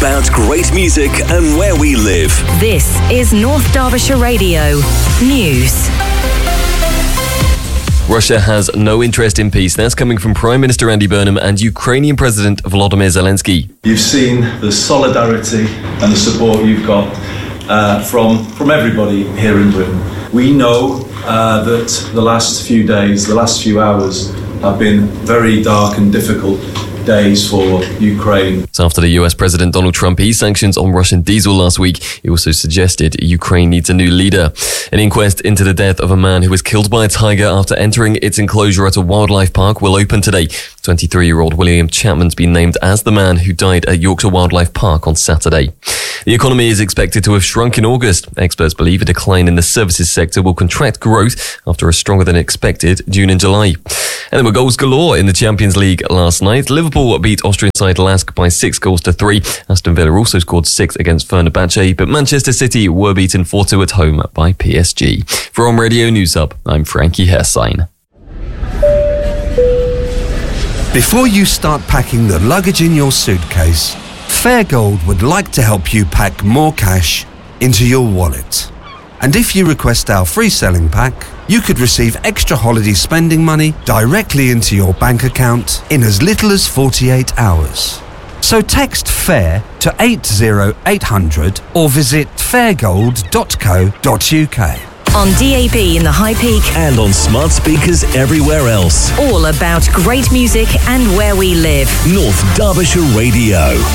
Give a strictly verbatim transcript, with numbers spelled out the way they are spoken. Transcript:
about great music and where we live. This is North Derbyshire Radio News. Russia has no interest in peace. That's coming from Prime Minister Andy Burnham and Ukrainian President Volodymyr Zelensky. You've seen the solidarity and the support you've got uh, from, from everybody here in Britain. We know uh, that the last few days, the last few hours have been very dark and difficult days for Ukraine. So after the U S President Donald Trump eased sanctions on Russian diesel last week, he also suggested Ukraine needs a new leader. An inquest into the death of a man who was killed by a tiger after entering its enclosure at a wildlife park will open today. twenty-three-year-old William Chapman's been named as the man who died at Yorkshire Wildlife Park on Saturday. The economy is expected to have shrunk in August. Experts believe a decline in the services sector will contract growth after a stronger than expected June and July. And there were goals galore in the Champions League last night. Liverpool beat Austrian side Lask by six goals to three. Aston Villa also scored six against Fenerbahce, but Manchester City were beaten four two at home by P S G. From Radio News Hub, I'm Frankie Hessine. Before you start packing the luggage in your suitcase, Fairgold would like to help you pack more cash into your wallet. And if you request our free selling pack, you could receive extra holiday spending money directly into your bank account in as little as forty-eight hours. So text FAIR to eight zero eight hundred or visit fairgold dot co dot uk. On D A B in the High Peak And on smart speakers everywhere else. all about great music and where we live. North Derbyshire Radio.